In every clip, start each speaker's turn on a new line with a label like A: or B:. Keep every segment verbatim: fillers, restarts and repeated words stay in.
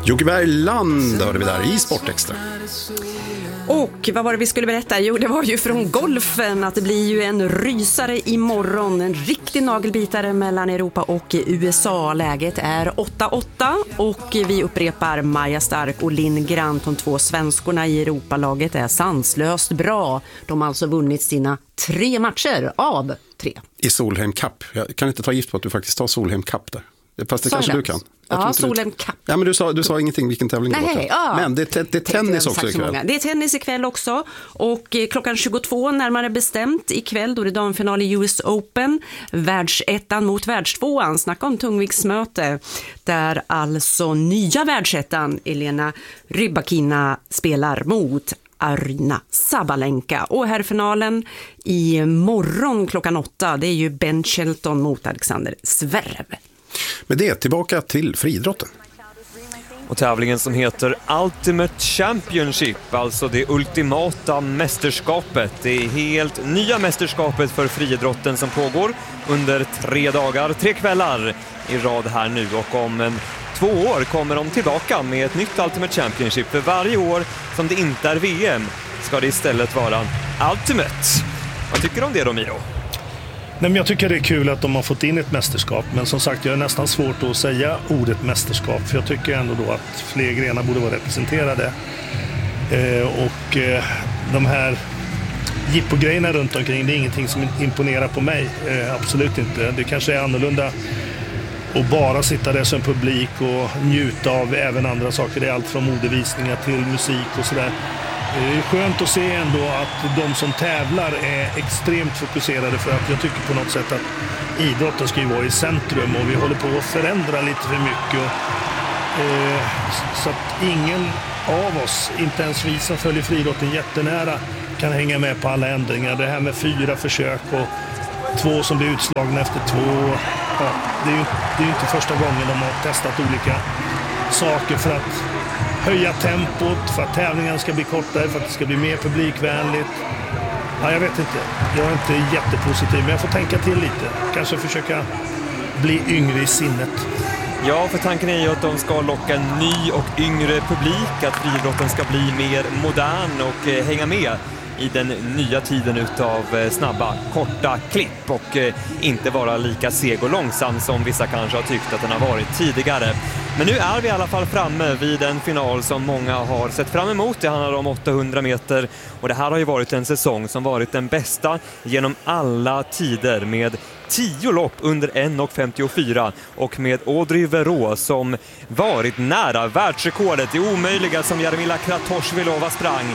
A: Jocke Bergland hörde vi där i Sportextra.
B: Och vad var det vi skulle berätta? Jo, det var ju från golfen att det blir ju en rysare imorgon. En riktig nagelbitare mellan Europa och U S A. Läget är åtta åtta och vi upprepar Maja Stark och Linn Grant. De två svenskorna i Europalaget är sanslöst bra. De har alltså vunnit sina tre matcher av tre.
A: I Solheim Cup. Jag kan inte ta gift på att du faktiskt tar Solheim Cup där. Fast det
B: Så
A: kanske
B: det.
A: du kan.
B: Ja, Solheim Cup.
A: Ja, men du sa, du sa ingenting vilken tävling det var.
B: Nej, ja.
A: Men det, det, det är tennis också ikväll.
B: Det är tennis ikväll också. Och eh, klockan tjugotvå närmare bestämt ikväll då det är damfinal i U S Open. Världsettan mot världstvåan. Snacka om tungviktsmöte. Där alltså nya världsettan Elena Rybakina spelar mot Aryna Sabalenka. Och här finalen i morgon klockan åtta. Det är ju Ben Shelton mot Alexander Zverev.
A: Med det tillbaka till friidrotten.
C: Och tävlingen som heter Ultimate Championship, alltså det ultimata mästerskapet. Det är helt nya mästerskapet för friidrotten som pågår under tre dagar, tre kvällar i rad här nu. Och om en två år kommer de tillbaka med ett nytt Ultimate Championship. För varje år som det inte är V M ska det istället vara Ultimate. Vad tycker du om det då, Miro?
D: Nej, men jag tycker det är kul att de har fått in ett mästerskap, men som sagt, jag är nästan svårt att säga ordet mästerskap, för jag tycker ändå då att fler grenar borde vara representerade. Eh, och eh, de här jippogrejerna runt omkring, det är ingenting som imponerar på mig. Eh, absolut inte. Det kanske är annorlunda att bara sitta där som publik och njuta av även andra saker. Det är allt från modevisningar till musik och sådär. Det är skönt att se ändå att de som tävlar är extremt fokuserade, för att jag tycker på något sätt att idrotten ska ju vara i centrum och vi håller på att förändra lite för mycket. Och, eh, så att ingen av oss, inte ens vi som följer friidrotten jättenära, kan hänga med på alla ändringar. Det här med fyra försök och två som blir utslagna efter två. Ja, det är ju det är inte första gången de har testat olika saker för att höja tempot, för att tävlingen ska bli kortare, för att det ska bli mer publikvänligt. Ja, jag vet inte. Jag är inte jättepositiv, men jag får tänka till lite. Kanske försöka bli yngre i sinnet.
C: Ja, för tanken är ju att de ska locka en ny och yngre publik, att friidrotten ska bli mer modern och eh, hänga med i den nya tiden utav snabba, korta klipp och eh, inte vara lika seg och långsam som vissa kanske har tyckt att den har varit tidigare. Men nu är vi i alla fall framme vid en final som många har sett fram emot. Det handlar om åttahundra meter och det här har ju varit en säsong som varit den bästa genom alla tider, med tio lopp under en femtiofyra och med Audrey Verreaux som varit nära världsrekordet, det omöjliga som Jarmila Kratochvilova sprang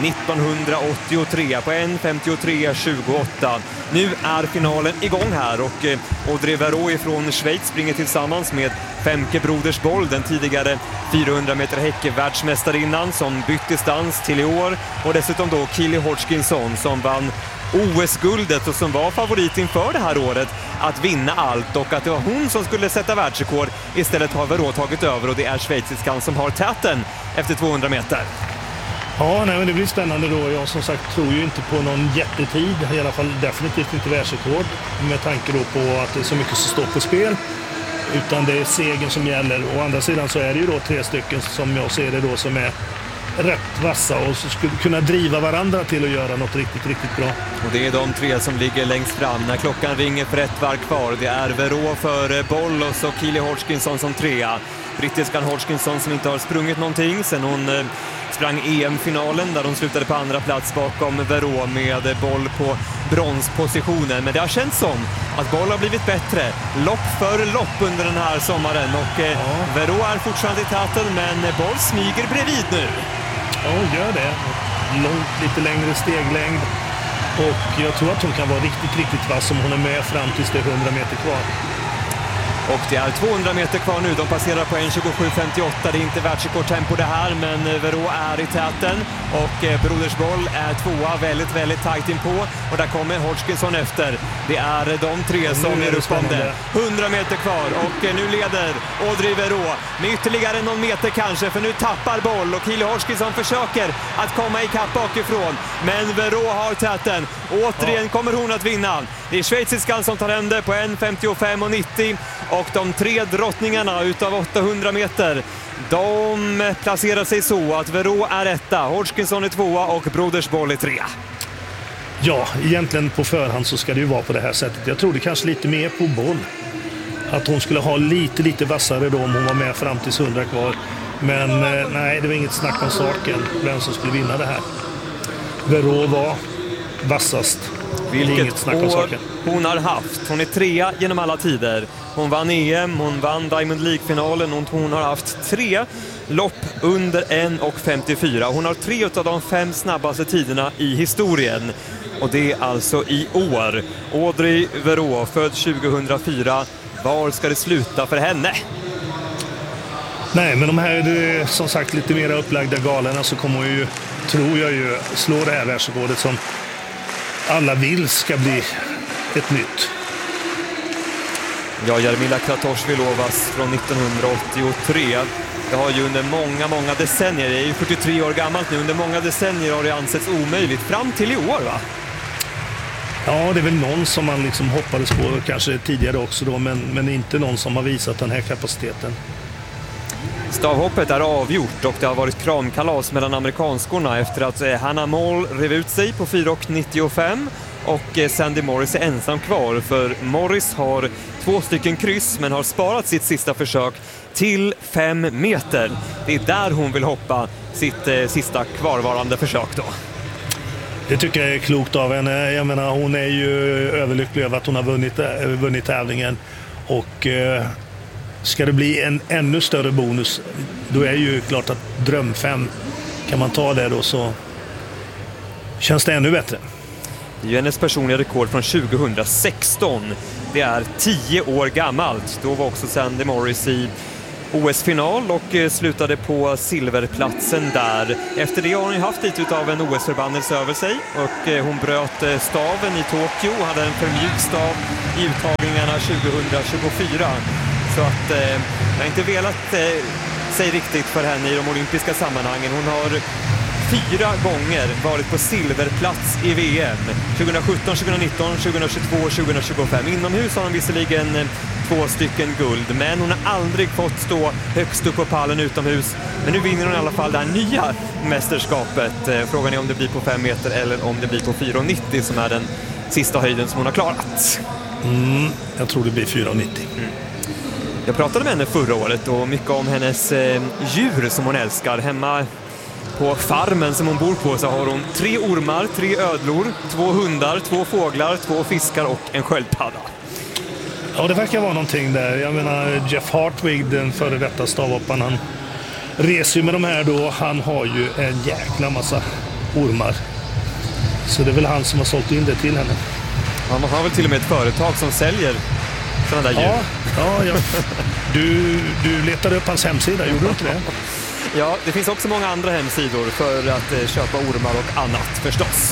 C: nittonhundraåttiotre på en femtiotre tjugoåtta. Nu är finalen igång här och Audrey Verreaux från Schweiz springer tillsammans med Femke Brodersboll, den tidigare fyrahundra meter häck-världsmästarinnan som bytt distans till i år, och dessutom då Keely Hodgkinson som vann O S-guldet och som var favorit inför det här året att vinna allt, och att det var hon som skulle sätta världsrekord. Istället har Verreaux tagit över och det är schweiziskan som har täten efter tvåhundra meter.
D: Ja, nej, men det blir spännande då. Jag som sagt tror ju inte på någon jättetid, i alla fall definitivt inte världsrekord, med tanke då på att det är så mycket som står på spel, utan det är segern som gäller. Å andra sidan så är det ju då tre stycken som jag ser det då som är rätt vassa och så skulle kunna driva varandra till att göra något riktigt, riktigt bra.
C: Och det är de tre som ligger längst fram när klockan ringer för ett varv kvar. Det är Verreaux för Boll och så Keely Hodgkinson som trea. Brittiskan Hodgkinson som inte har sprungit någonting sen hon eh, sprang E M-finalen där hon slutade på andra plats bakom Verreaux med Boll på bronspositionen. Men det har känts som att Boll har blivit bättre lopp för lopp under den här sommaren och eh, ja. Verreaux är fortfarande i täten, men Boll smyger bredvid nu.
D: Ja, hon gör det. Långt, lite längre steglängd. Och jag tror att hon kan vara riktigt, riktigt vass om hon är med fram tills det är hundra meter kvar.
C: Och det är tvåhundra meter kvar nu. De passerar på en tjugosju femtioåtta. Det är inte världsrekordtempo det här, men Verreaux är i täten. Och Brodersboll är tvåa, väldigt, väldigt tajt inpå. Och där kommer Hodgkinson efter. Det är de tre som är uppande. hundra meter kvar och nu leder Audrey Verreaux med ytterligare någon meter kanske, för nu tappar Boll och Keely Hodgkinson försöker att komma i kapp bakifrån. Men Verreaux har täten Återigen
D: Ja.
C: kommer hon att vinna. Det är schweiziskan som tar hem det på en femtiofem och nittio. Och de tre drottningarna utav åttahundra meter, de placerar sig så att Verreaux är etta, Hodgkinson är tvåa och Brodersboll är trea.
D: Ja, egentligen på förhand så ska det ju vara på det här sättet. Jag trodde kanske lite mer på boll. Att hon skulle ha lite, lite vassare då om hon var med fram till hundra kvar. Men eh, nej, det var inget snack om saken vem som skulle vinna det här. Verreaux var vassast.
C: Vilket
D: inget snack om
C: år
D: saken.
C: hon har haft. Hon är trea genom alla tider. Hon vann E M, hon vann Diamond League-finalen och hon har haft tre lopp under en femtiofyra. Hon har tre av de fem snabbaste tiderna i historien. Och det är alltså i år. Audrey Verreaux, född tjugohundrafyra. Var ska det sluta för henne?
D: Nej, men de här som sagt lite mer upplagda galerna så kommer hon ju, tror jag ju, slå det här världsrekordet som alla vill ska bli ett nytt.
C: Ja, Jarmila Kratochvilovas från nittonhundraåttiotre. Det har ju under många, många decennier, det är ju fyrtiotre år gammalt nu, under många decennier har det ansetts omöjligt. Fram till i år, va?
D: Ja, det är väl någon som man liksom hoppades på, kanske tidigare också då, men, men inte någon som har visat den här kapaciteten.
C: Stavhoppet är avgjort och det har varit kramkalas mellan amerikanskorna efter att Hannah Moll rev ut sig på fyra nittiofem och Sandy Morris är ensam kvar, för Morris har två stycken kryss men har sparat sitt sista försök till fem meter. Det är där hon vill hoppa sitt eh, sista kvarvarande försök då.
D: Det tycker jag är klokt av henne. Jag menar, hon är ju överlycklig över att hon har vunnit, vunnit tävlingen och eh, ska det bli en ännu större bonus, då är ju klart att dröm fem, kan man ta det då så känns det ännu bättre.
C: Det är ju hennes personliga rekord från tjugohundrasexton. Det är tio år gammalt. Då var också Sandy Morris i O S-final och slutade på silverplatsen där. Efter det har hon ju haft lite av en O S-förbannelse över sig och hon bröt staven i Tokyo och hade en för mjuk stav i uttagningarna tjugohundratjugofyra. Så att eh, jag har inte velat eh, sig riktigt för henne i de olympiska sammanhangen. Hon har fyra gånger varit på silverplats i V M. tjugosjutton, tjugonitton, tjugohundratjugotvå och tjugohundratjugofem. Inomhus har hon visserligen eh, två stycken guld, men hon har aldrig fått stå högst upp på pallen utomhus. Men nu vinner hon i alla fall det här nya mästerskapet. Eh, frågan är om det blir på fem meter eller om det blir på fyra nittio som är den sista höjden som hon har klarat.
D: Mm, jag tror det blir fyra nittio.
C: Mm. Jag pratade med henne förra året och mycket om hennes eh, djur som hon älskar. Hemma på farmen som hon bor på så har hon tre ormar, tre ödlor, två hundar, två fåglar, två fiskar och en sköldpadda.
D: Ja, det verkar vara någonting där. Jag menar, Jeff Hartwig, den före detta stavhopparen, han reser ju med de här då. Han har ju en jäkla massa ormar. Så det är väl han som har sålt in det till henne.
C: Han har väl till och med ett företag som säljer sådana där djur.
D: Ja, ja, ja. Du, du letade upp hans hemsida, gjorde du inte det?
C: Ja, det finns också många andra hemsidor för att eh, köpa ormar och annat förstås.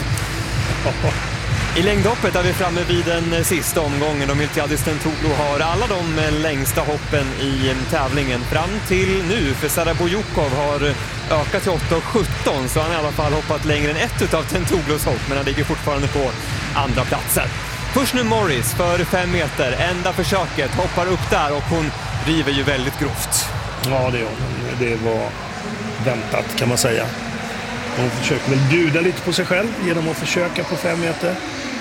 C: I längdhoppet är vi framme vid den sista omgången och Miltiadis Tentoglou har alla de längsta hoppen i tävlingen fram till nu. För Sara Bojukov har ökat till åtta sjutton så han har i alla fall hoppat längre än ett av Tentoglous hopp, men han ligger fortfarande på andra platser. Först nu Morris för fem meter, enda försöket, hoppar upp där och hon river ju väldigt grovt.
D: Ja, det gör hon. Det var väntat kan man säga. Hon försöker väl bjuda lite på sig själv genom att försöka på fem meter.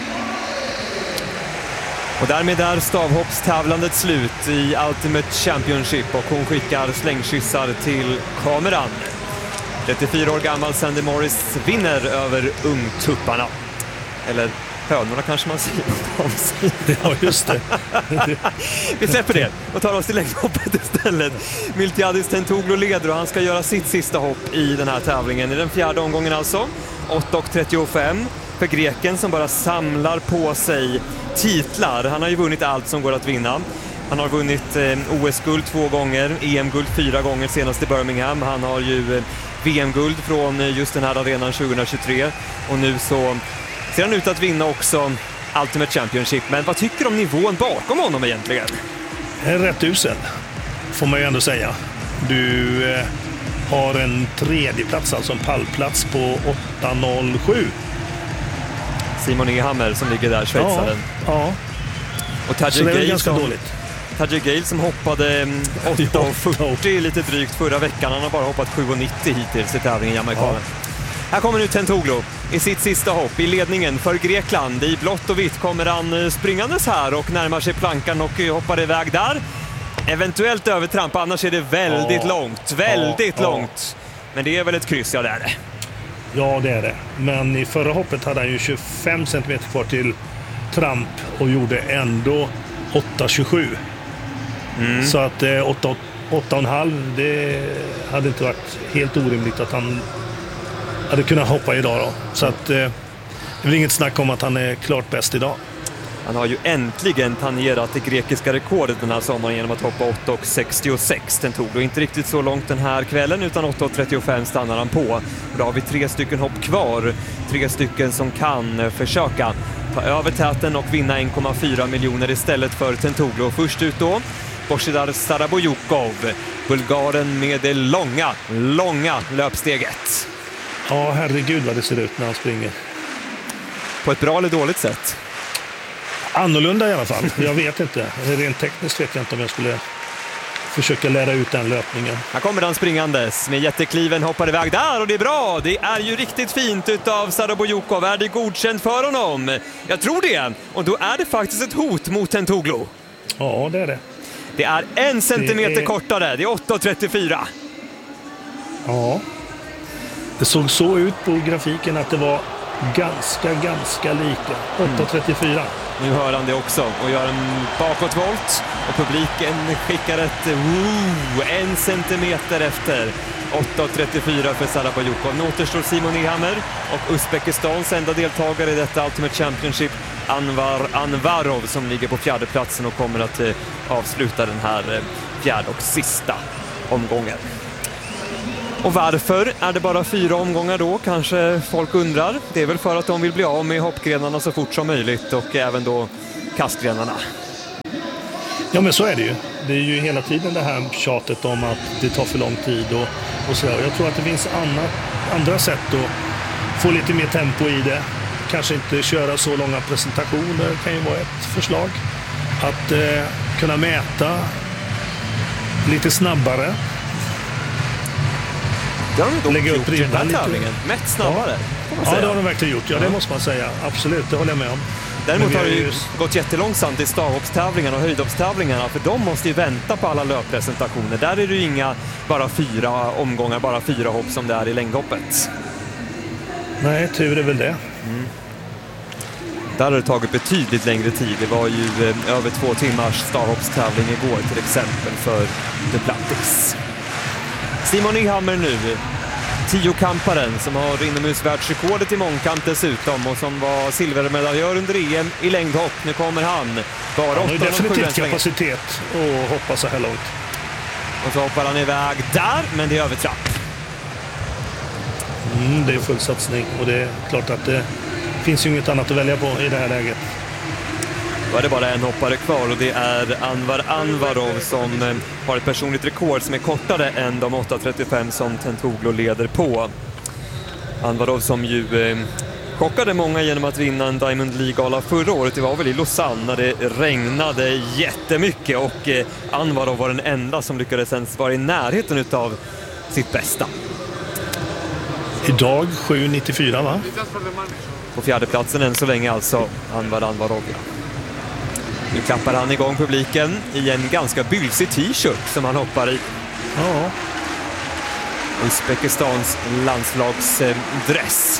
C: Och därmed är stavhoppstävlandet slut i Ultimate Championship och hon skickar slängkyssar till kameran. trettiofyra år gammal Sandy Morris vinner över ungtupparna. Eller hönorna kanske man säger.
D: Ja, just det.
C: Vi släpper det och tar oss till längdhoppet istället. Miltiadis Tentoglou leder och han ska göra sitt sista hopp i den här tävlingen. I den fjärde omgången alltså. åtta trettiofem för greken som bara samlar på sig titlar. Han har ju vunnit allt som går att vinna. Han har vunnit eh, O S-guld två gånger, E M-guld fyra gånger senast i Birmingham. Han har ju eh, V M-guld från eh, just den här arenan tjugohundratjugotre. Och nu så ser han ut att vinna också Ultimate Championship. Men vad tycker du om nivån bakom honom egentligen?
D: Rätt usel, får man ju ändå säga. Du eh, har en tredje plats, alltså en pallplats på åtta noll sju.
C: Simon Ehammer som ligger där, schweizaren.
D: Ja, ja.
C: Och Tadje
D: så det är
C: Gale
D: ganska
C: som,
D: dåligt.
C: Tadje Gale som hoppade åtta fyrtio lite drygt förra veckan. Han har bara hoppat sju nittio hittills i tävlingen, Jamaikanen. Ja. Här kommer nu Tentouglu i sitt sista hopp i ledningen för Grekland. I blått och vitt kommer han springandes här och närmar sig plankan och hoppar iväg där. Eventuellt övertramp, annars är det väldigt ja. långt. Väldigt ja. långt. Men det är väl ett kryss, ja det är det.
D: Ja, det är det. Men i förra hoppet hade han ju tjugofem centimeter kvar till tramp och gjorde ändå åtta tjugosju. Mm. Så att eh, åtta komma fem, det hade inte varit helt orimligt att han hade kunnat hoppa idag då. Så att eh, det är väl inget snack om att han är klart bäst idag.
C: Han har ju äntligen tangerat det grekiska rekordet den här sommaren genom att hoppa åtta sextiosex. Den tog då inte riktigt så långt den här kvällen, utan åtta trettiofem stannar han på. Och då har vi tre stycken hopp kvar. Tre stycken som kan försöka ta över täten och vinna en komma fyra miljoner istället för Tentouglu. Först ut då Božidar Starobojukov, bulgaren med det långa, långa löpsteget.
D: Ja, herregud vad det ser ut när han springer.
C: På ett bra eller dåligt sätt?
D: Annorlunda i alla fall. Jag vet inte. Rent tekniskt vet jag inte om jag skulle försöka lära ut den löpningen.
C: Här kommer han springandes med jättekliven, hoppar iväg där och det är bra. Det är ju riktigt fint utav Starobojukov. Är det godkänt för honom? Jag tror det. Och då är det faktiskt ett hot mot Tentouglu.
D: Ja, det är det.
C: Det är en centimeter är... kortare. Det är åtta trettiofyra.
D: Ja. Det såg så ut på grafiken att det var ganska, ganska lika. åtta trettiofyra. Mm.
C: Nu hör han det också och gör en bakåtvolt. Och publiken skickar ett woo, en centimeter efter. åtta trettiofyra för Starobojukov. Nu återstår Simon Ehammer och Uzbekistans enda deltagare i detta Ultimate Championship, Anvar Anvarov, som ligger på fjärde platsen och kommer att eh, avsluta den här eh, fjärde och sista omgången. Och varför är det bara fyra omgångar då? Kanske folk undrar. Det är väl för att de vill bli av med hoppgrenarna så fort som möjligt och även då kastgrenarna.
D: Ja, men så är det ju. Det är ju hela tiden det här tjatet om att det tar för lång tid och, och sådär. Jag tror att det finns andra, andra sätt att få lite mer tempo i det. Kanske inte köra så långa presentationer kan ju vara ett förslag. Att eh, kunna mäta lite snabbare.
C: Det har de dock
D: lägga upp
C: gjort i den här tävlingen. Mätt snabbare.
D: Ja, ja, det har de verkligen gjort. Ja, det måste man säga. Absolut, det håller jag med om.
C: Däremot har det ju gått jättelångsamt i stavhoppstävlingarna och höjdhoppstävlingarna, för de måste ju vänta på alla löppresentationer. Där är det ju inga bara fyra omgångar, bara fyra hopp som det är i längdhoppet.
D: Nej, tur är väl det.
C: Mm. Där har det tagit betydligt längre tid. Det var ju eh, över två timmars stavhoppstävling igår till exempel för Duplantis. Simon Ehammer nu, tiokamparen som har inomhusvärldsrekordet i mångkamp dessutom och som var silvermedaljör under E M i längdhopp. Nu kommer han. Bara
D: han har
C: ju
D: definitivt kapacitet att hoppa så här långt.
C: Och så hoppar han iväg där, men det är övertrapp.
D: Mm, det är full satsning och det är klart att det finns ju inget annat att välja på i det här läget.
C: Då är det bara en hoppare kvar och det är Anvar Anvarov som har ett personligt rekord som är kortare än de åtta trettiofem som Tentouglu leder på. Anvarov som ju eh, chockade många genom att vinna en Diamond League-gala förra året. Det var väl i Lausanne när det regnade jättemycket och eh, Anvarov var den enda som lyckades ens vara i närheten av sitt bästa.
D: Idag sju nittiofyra, va?
C: På fjärde platsen än så länge alltså Anvar Anvarov. Nu klappar han igång publiken i en ganska bylsig t-shirt som han hoppar i.
D: Ja.
C: Uzbekistans landslagsdress.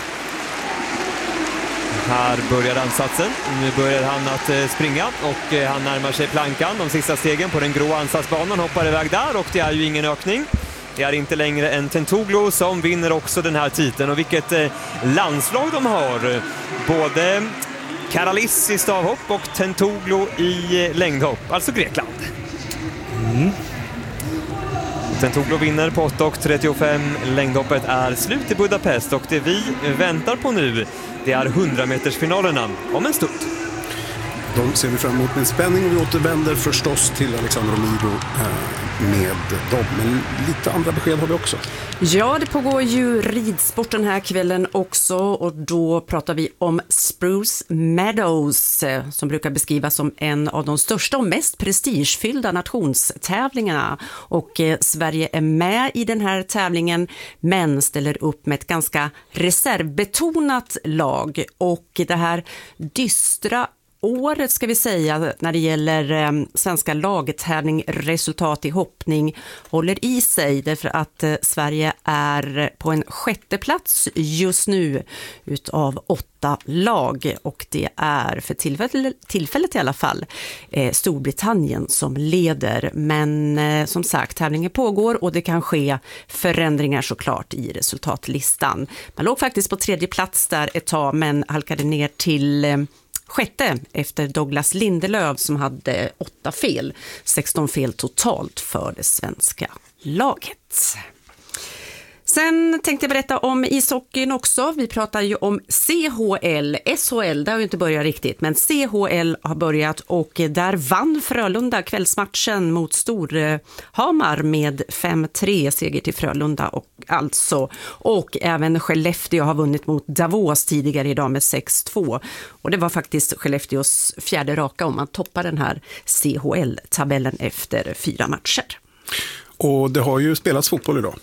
C: Här börjar ansatsen. Nu börjar han att springa och han närmar sig plankan. De sista stegen på den grå ansatsbanan, hoppar iväg där och det är ju ingen ökning. Det är inte längre en Tentouglu som vinner också den här titeln. Och vilket landslag de har. Både Karalis i stavhopp och Tentouglu i längdhopp. Alltså Grekland.
D: Mm.
C: Tentouglu vinner på åtta trettiofem. Längdhoppet är slut i Budapest och det vi väntar på nu, det är hundra-metersfinalerna om en stund.
A: de ser vi fram emot med spänning och vi återvänder förstås till Alexander Omido eh, med dem. Men lite andra besked har vi också.
B: Ja, det pågår ju ridsport den här kvällen också och då pratar vi om Spruce Meadows som brukar beskrivas som en av de största och mest prestigefyllda nationstävlingarna. Och eh, Sverige är med i den här tävlingen men ställer upp med ett ganska reservbetonat lag och det här dystra året ska vi säga när det gäller eh, svenska lagtävling resultat i hoppning håller i sig därför att eh, Sverige är på en sjätte plats just nu utav åtta lag och det är för tillfället, tillfället i alla fall eh, Storbritannien som leder men eh, som sagt tävlingen pågår och det kan ske förändringar såklart i resultatlistan. Man låg faktiskt på tredje plats där ett tag men halkade ner till eh, sjätte efter Douglas Lindelöf som hade åtta fel, sexton fel totalt för det svenska laget. Sen tänkte jag berätta om ishockeyn också. Vi pratar ju om C H L. S H L, det har ju inte börjat riktigt, men C H L har börjat och där vann Frölunda kvällsmatchen mot Storhamar med fem tre seger till Frölunda och alltså. Och även Skellefteå har vunnit mot Davos tidigare idag med sex två. Och det var faktiskt Skellefteås fjärde raka om man toppar den här C H L-tabellen efter fyra matcher.
A: Och det har ju spelats fotboll idag.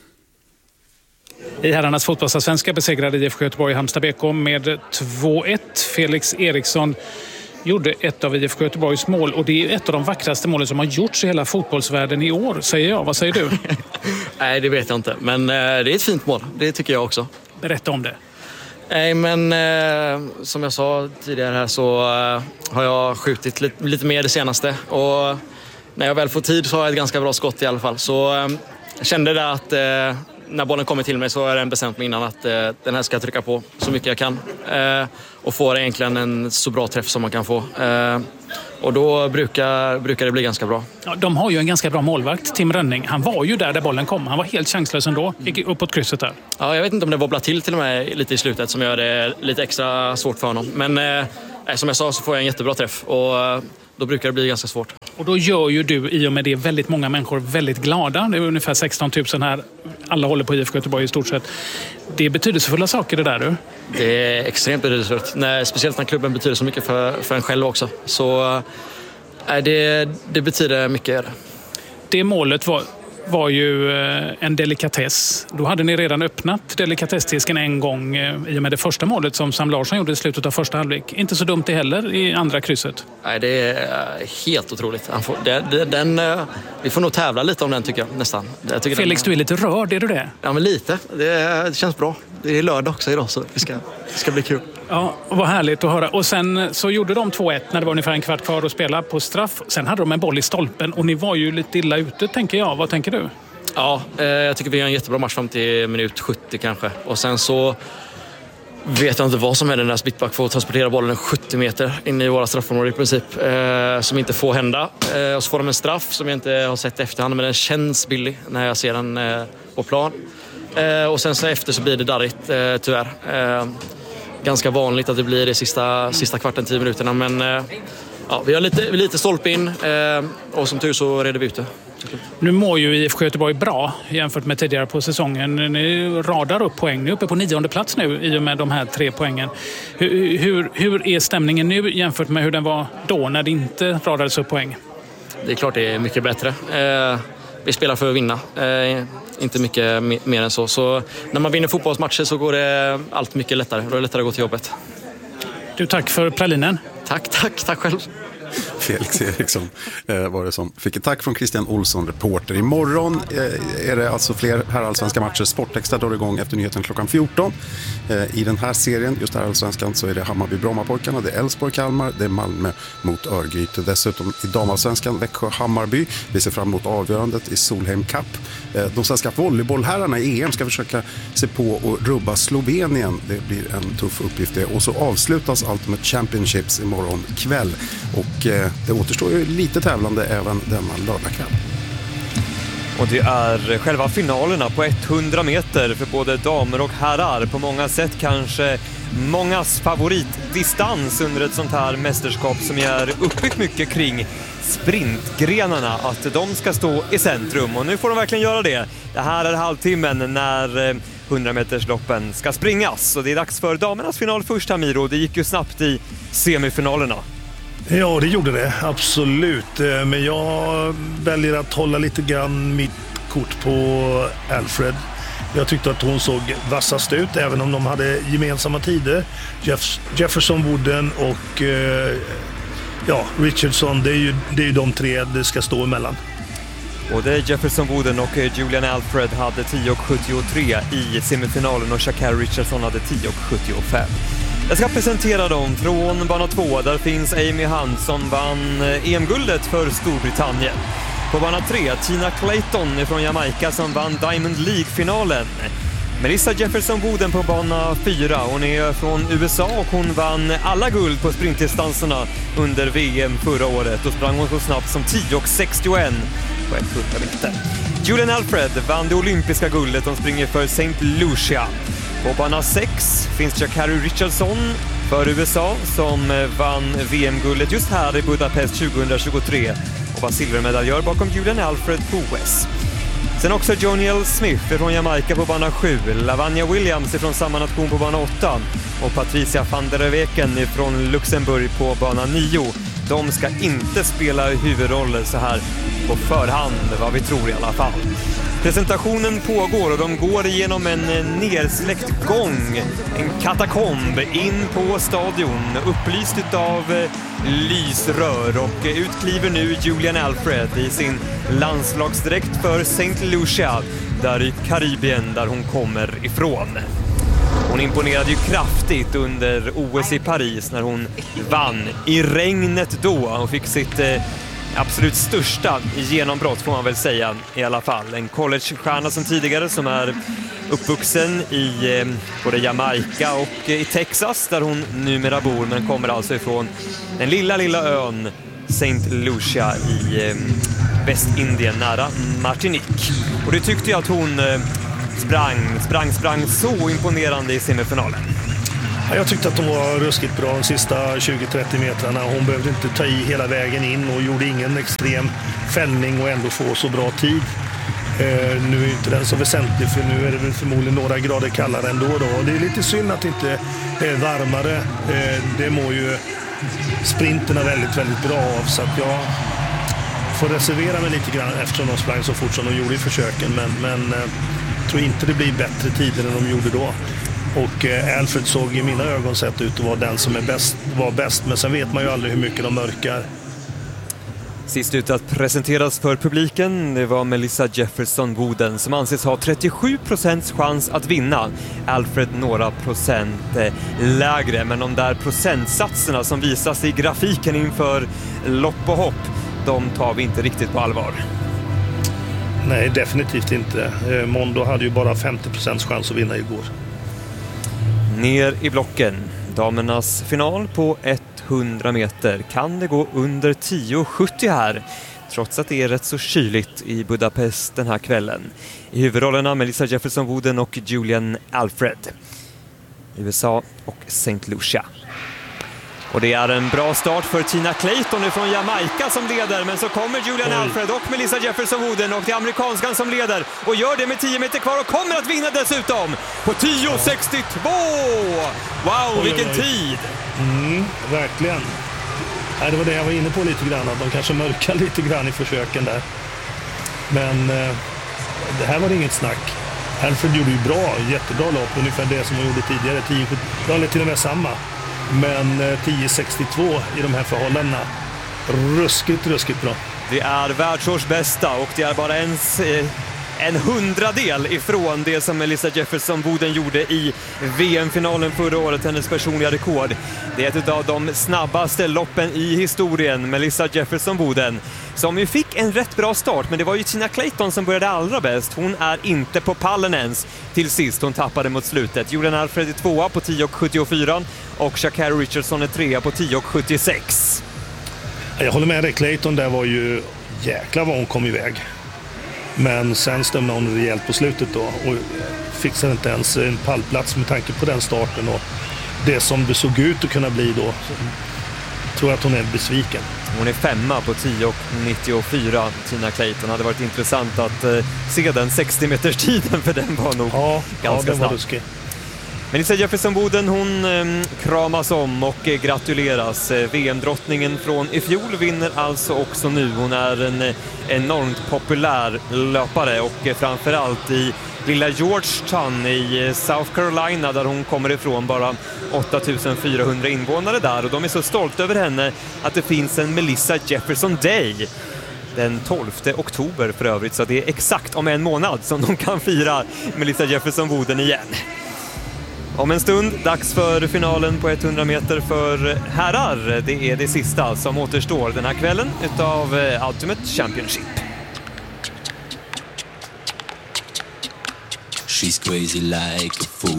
E: I herrarnas fotbollsallsvenska besegrade I F K Göteborg Halmstad B K med två ett. Felix Eriksson gjorde ett av I F K Göteborgs mål och det är ett av de vackraste målen som har gjorts i hela fotbollsvärlden i år, säger jag. Vad säger du?
F: Nej, det vet jag inte. Men det är ett fint mål. Det tycker jag också.
E: Berätta om det.
F: Nej, men eh, som jag sa tidigare här så eh, har jag skjutit lite, lite mer det senaste. Och när jag väl får tid så har jag ett ganska bra skott i alla fall. Så eh, jag kände det att eh, när bollen kommer till mig så är det en bestämt mig innan att eh, den här ska jag trycka på så mycket jag kan. Eh, och få egentligen en så bra träff som man kan få. Eh, och då brukar, brukar det bli ganska bra.
E: Ja, de har ju en ganska bra målvakt, Tim Rönning. Han var ju där där bollen kom. Han var helt chanslös ändå. Gick uppåt krysset där.
F: Ja, jag vet inte om det wobblar till till och med lite i slutet som gör det lite extra svårt för honom. Men eh, som jag sa så får jag en jättebra träff och eh, då brukar det bli ganska svårt.
E: Och då gör ju du i och med det väldigt många människor väldigt glada. Det är ungefär sexton tusen här. Alla håller på I F K Göteborg i stort sett. Det är betydelsefulla saker det där du.
F: Det är extremt betydelsefullt. När, speciellt när klubben betyder så mycket för, för en själv också. Så äh, det, det betyder mycket.
E: Det målet var, var ju en delikatess. Då hade ni redan öppnat delikatessdisken en gång i och med det första målet som Sam Larsson gjorde i slutet av första halvlek. Inte så dumt det heller i andra krysset.
F: Nej, det är helt otroligt. Han får, det, den, den, vi får nog tävla lite om den tycker jag nästan. Jag tycker
E: Felix,
F: den,
E: du är lite rörd, är du det?
F: Ja, men lite. Det, det känns bra. Det är lördag också idag så det ska, det ska bli kul.
E: Ja, vad härligt att höra. Och sen så gjorde de två ett när det var ungefär en kvart kvar att spela på straff. Sen hade de en boll i stolpen och ni var ju lite illa ute, tänker jag. Vad tänker du?
F: Ja, eh, jag tycker vi har en jättebra match fram till minut sjuttio kanske. Och sen så vet jag inte vad som är den där Spittback för att transportera bollen sjuttio meter in i våra straffområden i princip. Eh, som inte får hända. Eh, och så får de en straff som jag inte har sett efterhand men den känns billig när jag ser den eh, på plan. Eh, och sen så efter så blir det darrigt eh, tyvärr. Eh, ganska vanligt att det blir det sista, sista kvarten, tio minuterna. Men eh, ja, vi har lite, lite stolpe in eh, och som tur så reder vi ut det.
E: Nu mår ju I F K Göteborg bra jämfört med tidigare på säsongen. Ni radar upp poäng. Ni är uppe på nionde plats nu i och med de här tre poängen. Hur, hur, hur är stämningen nu jämfört med hur den var då när det inte radades upp poäng?
F: Det är klart det är mycket bättre. Eh, vi spelar för att vinna. Eh, inte mycket mer än så. Så när man vinner fotbollsmatcher så går det allt mycket lättare. Då är det lättare att gå till jobbet.
E: Du, tack för pralinen.
F: Tack, tack, tack själv.
A: Felix Eriksson eh, var det som fick ett tack från Christian Olsson, reporter. Imorgon eh, är det alltså fler herrallsvenska matcher. Sportextra drar igång efter nyheten klockan fjorton. Eh, I den här serien, just herrallsvenskan, så är det Hammarby-Brommapojkarna, det är Elfsborg-Kalmar, det är Malmö mot Örgryte. Dessutom i damallsvenskan Växjö-Hammarby. Vi ser fram emot avgörandet i Solheim Cup. Eh, de svenska volleybollherrarna i E M ska försöka se på och rubba Slovenien. Det blir en tuff uppgift det. Och så avslutas Ultimate Championships imorgon kväll. Och det återstår ju lite tävlande även denna lördagkväll.
C: Och det är själva finalerna på hundra meter för både damer och herrar. På många sätt kanske mångas favoritdistans under ett sånt här mästerskap som är uppbyggt mycket kring sprintgrenarna. Att de ska stå i centrum och nu får de verkligen göra det. Det här är halvtimmen när hundra metersloppen ska springas. Och det är dags för damernas final först här, Miro. Det gick ju snabbt i semifinalerna.
D: Ja, det gjorde det. Absolut. Men jag väljer att hålla lite grann mitt kort på Alfred. Jag tyckte att hon såg vassast ut, även om de hade gemensamma tider. Jeff, Jefferson Wooden och eh, ja, Richardson, det är, ju, det är ju de tre det ska stå emellan.
C: Både Jefferson Wooden och Julian Alfred hade tio sjuttiotre i semifinalen och Sha'Carri Richardson hade tio sjuttiofem. Jag ska presentera dem från bana två. Där finns Amy Hunt som vann E M-guldet för Storbritannien. På bana tre, Tina Clayton från Jamaica som vann Diamond League-finalen. Melissa Jefferson Wooden på bana fyra. Hon är från U S A och hon vann alla guld på sprintdistanserna under V M förra året. Och sprang hon så snabbt som tio sextioett på hundra meter. Julian Alfred vann det olympiska guldet. Hon springer för Saint Lucia. På bana sex finns Sha'Carri Richardson för U S A som vann V M-guldet just här i Budapest tjugohundratjugotre och var silvermedaljör bakom Julian Alfred på O S. Sen också Joniel Smith från Jamaica på bana sju, Lavanya Williams från samma nation på bana åtta och Patricia van der Weken från Luxemburg på bana nio. De ska inte spela huvudroller så här på förhand, vad vi tror i alla fall. Presentationen pågår och de går igenom en nersläckt gång, en katakomb in på stadion, upplyst av lysrör, och utkliver nu Julian Alfred i sin landslagsdräkt för Saint Lucia, där i Karibien där hon kommer ifrån. Hon imponerade ju kraftigt under O S i Paris när hon vann i regnet då och fick sitt eh, absolut största genombrott, får man väl säga i alla fall. En collegestjärna som tidigare som är uppvuxen i eh, både Jamaica och eh, i Texas där hon numera bor, men kommer alltså ifrån den lilla lilla ön Saint Lucia i eh, Västindien nära Martinique. Och det tyckte jag att hon eh, sprang, sprang, sprang så imponerande i semifinalen.
D: Jag tyckte att hon var ruskigt bra de sista tjugo trettio metrarna. Hon behövde inte ta i hela vägen in och gjorde ingen extrem fällning och ändå få så bra tid. Eh, nu är inte den så väsentlig, för nu är det väl förmodligen några grader kallare ändå. Då. Och det är lite synd att det inte är varmare. Eh, det mår ju sprinterna väldigt, väldigt bra av, så att jag får reservera mig lite grann eftersom de sprang så fort som de gjorde i försöken. Men, men eh, tror inte det blir bättre tider än de gjorde då. Och eh, Alfred såg i mina ögon sett ut att vara den som är bäst, var bäst. Men sen vet man ju aldrig hur mycket de mörkar.
C: Sist ut att presenteras för publiken, det var Melissa Jefferson Wooden som anses ha trettiosju procents chans att vinna. Alfred några procent eh, lägre, men de där procentsatserna som visas i grafiken inför lopp och hopp, de tar vi inte riktigt på allvar.
D: Nej, definitivt inte. Eh, Mondo hade ju bara femtio procents chans att vinna igår.
C: Ner i blocken. Damernas final på hundra meter. Kan det gå under tio sjuttio här? Trots att det är rätt så kyligt i Budapest den här kvällen. I huvudrollerna Melissa Jefferson Wooden och Julian Alfred. U S A och Saint Lucia. Och det är en bra start för Tina Clayton från Jamaica som leder, men så kommer Julian Alfred och Melissa Jefferson Wooden och det amerikanskan som leder och gör det med tio meter kvar och kommer att vinna dessutom på tio sextiotvå. Wow, vilken oj, oj. tid!
D: Mm, verkligen. Nej, det var det jag var inne på lite grann, att de kanske mörkar lite grann i försöken där. Men eh, det här var det inget snack. Alfred gjorde ju bra, jättebra lopp, ungefär det som hon gjorde tidigare, tio sjuttio, det var till och med samma. Men tio sextiotvå i de här förhållandena, ruskigt, ruskigt bra.
C: Det är världsårs bästa och det är bara ens eh, en hundradel ifrån det som Melissa Jefferson Wooden gjorde i V M-finalen förra året, hennes personliga rekord. Det är ett av de snabbaste loppen i historien, Melissa Jefferson Wooden, som ju fick en rätt bra start, men det var ju Tina Clayton som började allra bäst. Hon är inte på pallen ens till sist, hon tappade mot slutet. Julian Alfred är tvåa på tio sjuttiofyra och Sha'Carri Richardson är trea på tio sjuttiosex.
D: Jag håller med dig, Clayton där var ju jäkla vad hon kom iväg. Men sen stämde hon rejält på slutet då och fixade inte ens en pallplats med tanke på den starten och det som det såg ut att kunna bli då. Så tror jag att hon är besviken.
C: Hon är femma på tio och nittiofyra, Tina Clayton. Det hade varit intressant att eh, se den sextio meters tiden, för den var nog
D: ja,
C: ganska
D: ja,
C: snabb.
D: Ruskig.
C: Melissa Jefferson-Boden, hon eh, kramas om och eh, gratuleras. Eh, V M-drottningen från i fjol vinner alltså också nu. Hon är en eh, enormt populär löpare och eh, framförallt i lilla Georgetown i eh, South Carolina där hon kommer ifrån, bara åtta tusen fyrahundra invånare där, och de är så stolta över henne att det finns en Melissa Jefferson Day den tolfte oktober för övrigt, så det är exakt om en månad som de kan fira Melissa Jefferson-Boden igen. Om en stund, dags för finalen på hundra meter för herrar. Det är det sista som återstår den här kvällen utav Ultimate Championship.
G: She's crazy like a fool.